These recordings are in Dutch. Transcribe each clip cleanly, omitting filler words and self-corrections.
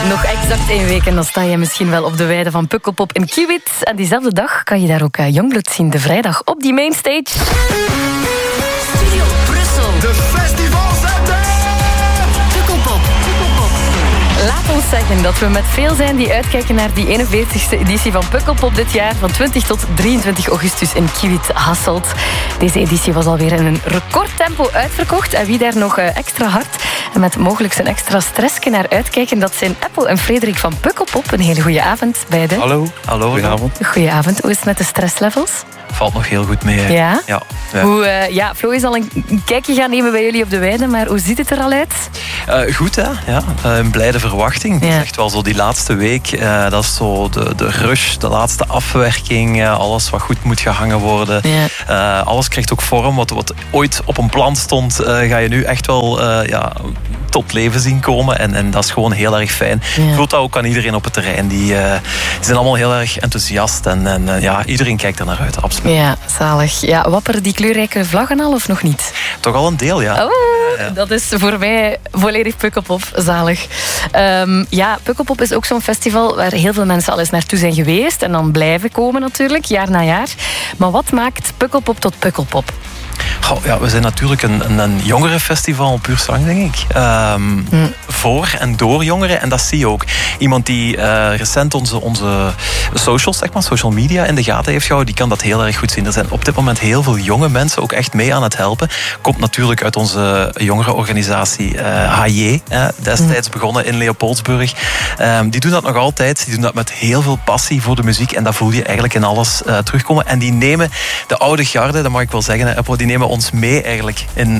Nog exact 1 week en dan sta je misschien wel op de weide van Pukkelpop in Kiewit. En diezelfde dag kan je daar ook Youngblood zien, de vrijdag op die mainstage. Studio Brussel. De festivals zijn er! Pukkelpop. Laat ons zeggen dat we met veel zijn die uitkijken naar die 41ste editie van Pukkelpop dit jaar, van 20 tot 23 augustus in Kiewit, Hasselt. Deze editie was alweer in een recordtempo uitverkocht. En wie daar nog extra hard en met mogelijk een extra stressje naar uitkijken, dat zijn Apple en Frederik van Pukkelpop. Een hele goede avond, beiden. Hallo. Hallo, goedenavond. Goedenavond. Hoe is het met de stresslevels? Valt nog heel goed mee. Ja? Ja. Flo is al een kijkje gaan nemen bij jullie op de weide, maar hoe ziet het er al uit? Goed, hè? Ja. Een blijde verwachting. Het is echt wel zo die laatste week. Dat is zo de rush, de laatste afwerking. Alles wat goed moet gehangen worden. Ja. Alles krijgt ook vorm. Wat ooit op een plan stond, ga je nu echt wel tot leven zien komen. En dat is gewoon heel erg fijn. Je voelt dat ook aan iedereen op het terrein. Die zijn allemaal heel erg enthousiast. En iedereen kijkt er naar uit, absoluut. Ja, zalig. Ja, wapperen die kleurrijke vlaggen al of nog niet? Toch al een deel, ja. Oh, dat is voor mij volledig Pukkelpop. Zalig. Pukkelpop is ook zo'n festival waar heel veel mensen al eens naartoe zijn geweest en dan blijven komen natuurlijk, jaar na jaar. Maar wat maakt Pukkelpop tot Pukkelpop? We zijn natuurlijk een jongerenfestival, puur zang, denk ik. Voor en door jongeren. En dat zie je ook. Iemand die recent onze socials, zeg maar, social media in de gaten heeft gehouden, die kan dat heel erg goed zien. Er zijn op dit moment heel veel jonge mensen ook echt mee aan het helpen. Komt natuurlijk uit onze jongerenorganisatie HJ, destijds begonnen in Leopoldsburg. Die doen dat nog altijd. Die doen dat met heel veel passie voor de muziek. En dat voel je eigenlijk in alles terugkomen. En die nemen de oude garde, dat mag ik wel zeggen, die nemen ons mee eigenlijk in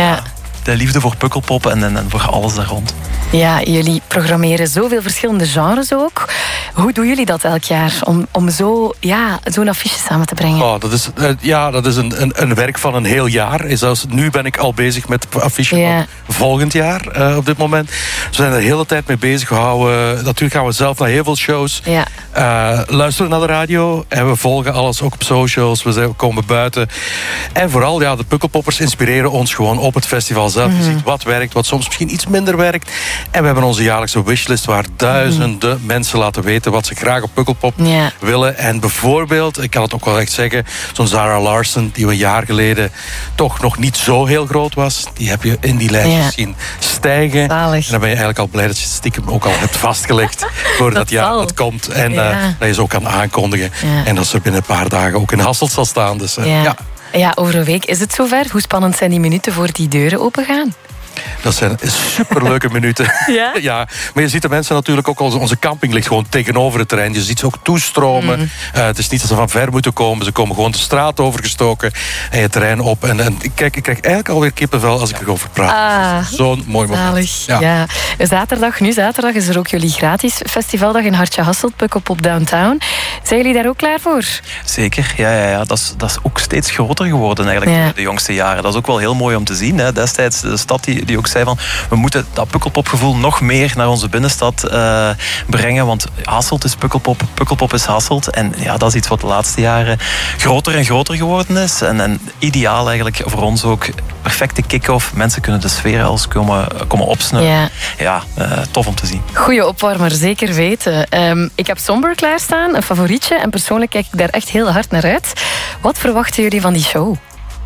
de liefde voor Pukkelpop en voor alles daar rond. Ja, jullie programmeren zoveel verschillende genres ook. Hoe doen jullie dat elk jaar om zo'n affiche samen te brengen? Dat is een werk van een heel jaar. Zelfs nu ben ik al bezig met de affiche van volgend jaar op dit moment. We zijn er de hele tijd mee bezig gehouden. Natuurlijk gaan we zelf naar heel veel shows. Luisteren naar de radio en we volgen alles ook op socials. We komen buiten. En vooral, de Pukkelpoppers inspireren ons gewoon op het festival zelf. Je ziet wat werkt, wat soms misschien iets minder werkt. En we hebben onze jaarlijkse wishlist waar duizenden mensen laten weten wat ze graag op Pukkelpop willen. En bijvoorbeeld, ik kan het ook wel echt zeggen, zo'n Zara Larsson, die we een jaar geleden toch nog niet zo heel groot was, die heb je in die lijst zien stijgen. Zalig. En dan ben je eigenlijk al blij dat je het stiekem ook al hebt vastgelegd voor dat jaar dat komt. En dat je ze ook kan aankondigen. En dat ze er binnen een paar dagen ook in Hasselt zal staan. Dus Ja, over een week is het zover. Hoe spannend zijn die minuten voor die deuren opengaan? Dat zijn superleuke minuten. Ja, maar je ziet de mensen natuurlijk ook, onze camping ligt gewoon tegenover het terrein. Je ziet ze ook toestromen. Het is niet dat ze van ver moeten komen. Ze komen gewoon de straat overgestoken en je terrein op. En ik krijg eigenlijk alweer kippenvel als ik erover praat. Zo'n mooi moment. Ja. Zaterdag is er ook jullie gratis festivaldag in Hartje Hasselt, Pukkelpop Downtown. Zijn jullie daar ook klaar voor? Zeker, ja. Dat is ook steeds groter geworden eigenlijk de jongste jaren. Dat is ook wel heel mooi om te zien. Hè. Destijds de stad die ook zei van, we moeten dat Pukkelpopgevoel nog meer naar onze binnenstad brengen, want Hasselt is Pukkelpop, Pukkelpop is Hasselt. En dat is iets wat de laatste jaren groter en groter geworden is. En ideaal eigenlijk voor ons ook. Perfecte kick-off. Mensen kunnen de sfeer als komen opsnuiven. Tof om te zien. Goeie opwarmer, zeker weten. Ik heb Somber klaarstaan, een favorietje. En persoonlijk kijk ik daar echt heel hard naar uit. Wat verwachten jullie van die show?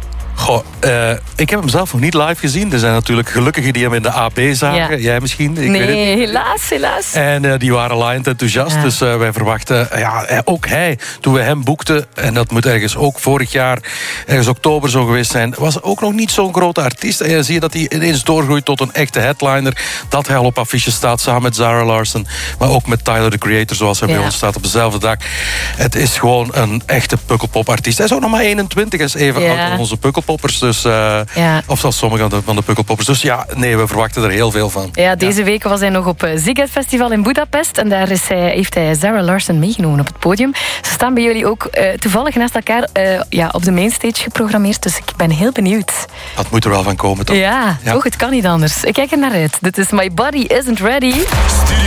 Ik heb hem zelf nog niet live gezien. Er zijn natuurlijk gelukkigen die hem in de AP zagen. Jij misschien? Helaas. En die waren laaiend enthousiast. Dus wij verwachten... ook hij, toen we hem boekten... en dat moet ergens ook vorig jaar... ergens oktober zo geweest zijn... was ook nog niet zo'n grote artiest. En je ziet dat hij ineens doorgroeit tot een echte headliner. Dat hij al op affiches staat samen met Zara Larsson. Maar ook met Tyler, the Creator, zoals hij bij ons staat op dezelfde dag. Het is gewoon een echte Pukkelpop-artiest. Hij is ook nog maar 21. Hij is even oud als onze Pukkelpoppers. Dus, of zelfs sommige van de Pukkelpoppers. Dus we verwachten er heel veel van. Ja, deze week was hij nog op Ziget Festival in Budapest. En daar heeft hij Zara Larsson meegenomen op het podium. Ze staan bij jullie ook toevallig naast elkaar op de mainstage geprogrammeerd. Dus ik ben heel benieuwd. Dat moet er wel van komen, toch? Ja, toch? Het kan niet anders. Ik kijk er naar uit. Dit is My Body Isn't Ready.